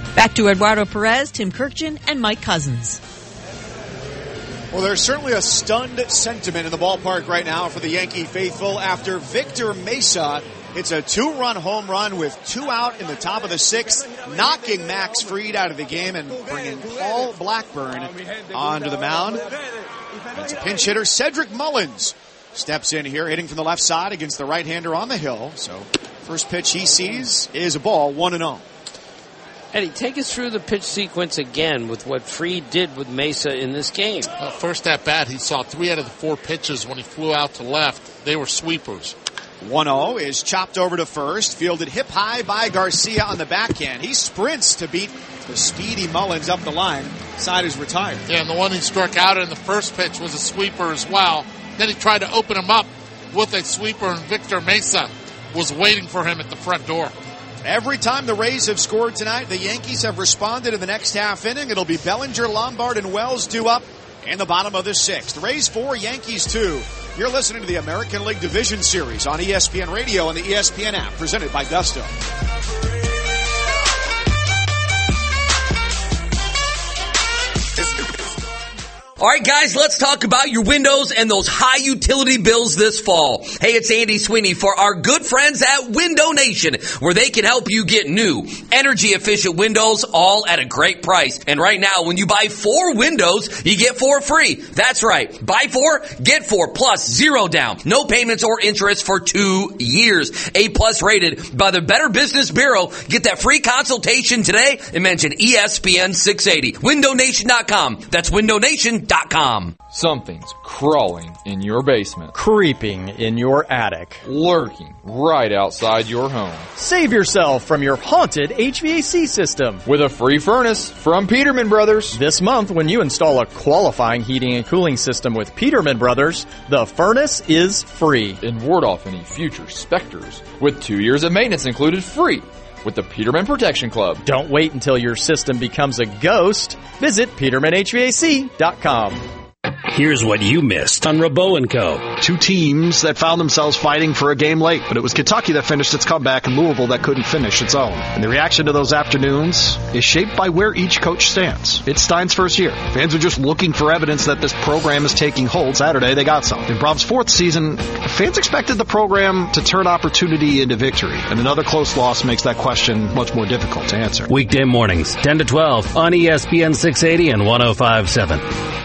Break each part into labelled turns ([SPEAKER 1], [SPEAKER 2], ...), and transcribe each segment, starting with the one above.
[SPEAKER 1] Back to Eduardo Perez, Tim Kurkjian, and Mike Cousins.
[SPEAKER 2] Well, there's certainly a stunned sentiment in the ballpark right now for the Yankee faithful after Victor Mesa hits a 2-run home run with 2 out in the top of the 6th, knocking Max Fried out of the game and bringing Paul Blackburn onto the mound. It's a pinch hitter. Cedric Mullins steps in here, hitting from the left side against the right-hander on the hill. So first pitch he sees is a ball, 1-0.
[SPEAKER 3] Eddie, take us through the pitch sequence again with what Fried did with Mesa in this game.
[SPEAKER 4] First at bat, he saw 3 out of the 4 pitches when he flew out to left. They were sweepers.
[SPEAKER 2] 1-0 is chopped over to first, fielded hip high by Garcia on the backhand. He sprints to beat the speedy Mullins up the line. Side is retired.
[SPEAKER 4] Yeah, and the one he struck out in the first pitch was a sweeper as well. Then he tried to open him up with a sweeper, and Victor Mesa was waiting for him at the front door.
[SPEAKER 2] Every time the Rays have scored tonight, the Yankees have responded in the next half inning. It'll be Bellinger, Lombard, and Wells due up in the bottom of the 6th. Rays 4, Yankees 2. You're listening to the American League Division Series on ESPN Radio and the ESPN app, presented by Gusto.
[SPEAKER 5] All right, guys, let's talk about your windows and those high utility bills this fall. Hey, it's Andy Sweeney for our good friends at Window Nation, where they can help you get new, energy-efficient windows all at a great price. And right now, when you buy 4 windows, you get 4 free. That's right. Buy 4, get 4, plus 0 down. No payments or interest for 2 years. A-plus rated by the Better Business Bureau. Get that free consultation today and mention ESPN 680. WindowNation.com. That's WindowNation.com.
[SPEAKER 6] Something's crawling in your basement,
[SPEAKER 7] creeping in your attic,
[SPEAKER 6] lurking right outside your home.
[SPEAKER 7] Save yourself from your haunted HVAC system
[SPEAKER 6] with a free furnace from Peterman Brothers.
[SPEAKER 7] This month, when you install a qualifying heating and cooling system with Peterman Brothers, the furnace is free.
[SPEAKER 6] And ward off any future specters with 2 years of maintenance included free with the Peterman Protection Club.
[SPEAKER 7] Don't wait until your system becomes a ghost. Visit PetermanHVAC.com.
[SPEAKER 8] Here's what you missed on Rabot & Co.
[SPEAKER 9] 2 teams that found themselves fighting for a game late, but it was Kentucky that finished its comeback and Louisville that couldn't finish its own. And the reaction to those afternoons is shaped by where each coach stands. It's Stein's first year. Fans are just looking for evidence that this program is taking hold. Saturday, they got some. In Brom's 4th season, fans expected the program to turn opportunity into victory, and another close loss makes that question much more difficult to answer.
[SPEAKER 8] Weekday mornings, 10 to 12 on ESPN 680 and 105.7.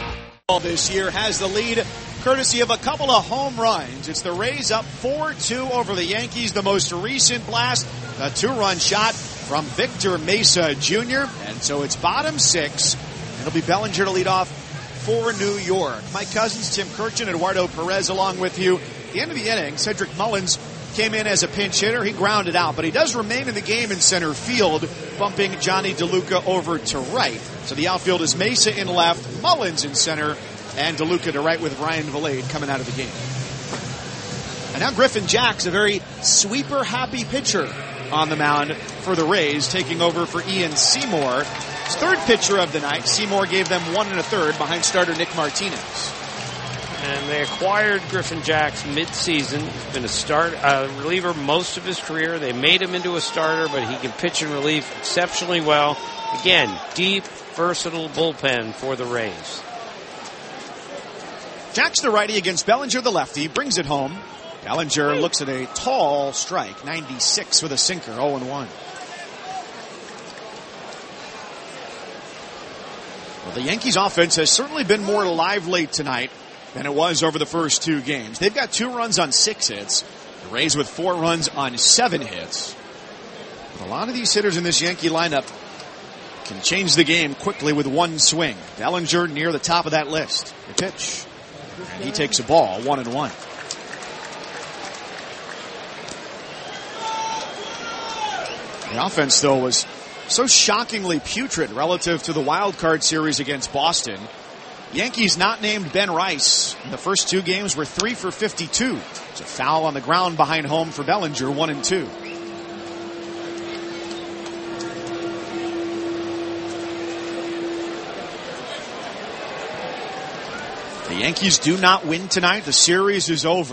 [SPEAKER 2] This year has the lead courtesy of a couple of home runs. It's the Rays up 4-2 over the Yankees. The most recent blast, a 2-run shot from Victor Mesa Jr. And so it's bottom 6. It'll be Bellinger to lead off for New York. Mike Cousins, Tim Kurkjian, Eduardo Perez along with you. At the end of the inning, Cedric Mullins came in as a pinch hitter. He grounded out, but he does remain in the game in center field, bumping Johnny DeLuca over to right. So the outfield is Mesa in left, Mullins in center, and DeLuca to right with Ryan Vilade coming out of the game. And now Griffin Jax, a very sweeper-happy pitcher on the mound for the Rays, taking over for Ian Seymour. His 3rd pitcher of the night. Seymour gave them 1 1/3 behind starter Nick Martinez.
[SPEAKER 3] And they acquired Griffin Jax mid-season. He's been a reliever most of his career. They made him into a starter, but he can pitch in relief exceptionally well. Again, deep, versatile bullpen for the Rays.
[SPEAKER 2] Jax the righty against Bellinger the lefty, brings it home. Bellinger looks at a tall strike, 96 with a sinker, 0-1. Well, the Yankees offense has certainly been more lively tonight than it was over the first 2 games. They've got 2 runs on 6 hits. The Rays with 4 runs on 7 hits. But a lot of these hitters in this Yankee lineup can change the game quickly with 1 swing. Bellinger near the top of that list. The pitch. And he takes a ball, 1-1. The offense, though, was so shockingly putrid relative to the wild card series against Boston. Yankees not named Ben Rice in the first 2 games were 3 for 52. It's a foul on the ground behind home for Bellinger, 1-2. The Yankees do not win tonight. The series is over.